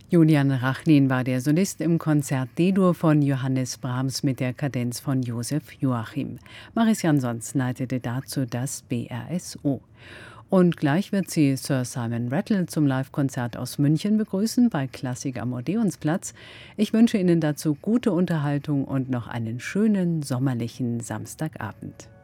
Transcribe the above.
Julian Rachlin war der Solist im Konzert D-Dur von Johannes Brahms mit der Kadenz von Josef Joachim. Maris Jansons leitete dazu das BRSO. Und gleich wird sie Sir Simon Rattle zum Live-Konzert aus München begrüßen bei Klassik am Odeonsplatz. Ich wünsche Ihnen dazu gute Unterhaltung und noch einen schönen sommerlichen Samstagabend.